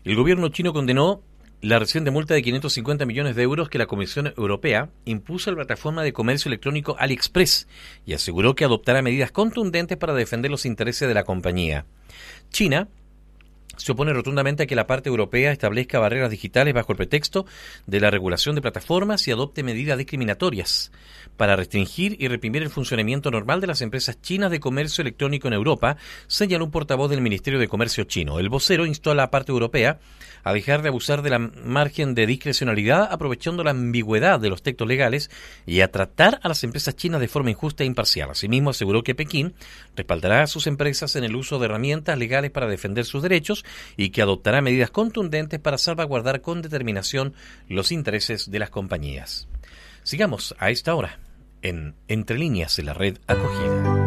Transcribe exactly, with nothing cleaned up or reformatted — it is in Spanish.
El gobierno chino condenó la reciente multa de quinientos cincuenta millones de euros que la Comisión Europea impuso a la plataforma de comercio electrónico AliExpress y aseguró que adoptará medidas contundentes para defender los intereses de la compañía. China se opone rotundamente a que la parte europea establezca barreras digitales bajo el pretexto de la regulación de plataformas y adopte medidas discriminatorias para restringir y reprimir el funcionamiento normal de las empresas chinas de comercio electrónico en Europa, señaló un portavoz del Ministerio de Comercio chino. El vocero instó a la parte europea a dejar de abusar de la margen de discrecionalidad aprovechando la ambigüedad de los textos legales y a tratar a las empresas chinas de forma injusta e imparcial. Asimismo, aseguró que Pekín respaldará a sus empresas en el uso de herramientas legales para defender sus derechos y que adoptará medidas contundentes para salvaguardar con determinación los intereses de las compañías. Sigamos a esta hora en Entre Líneas en la Red Acogida.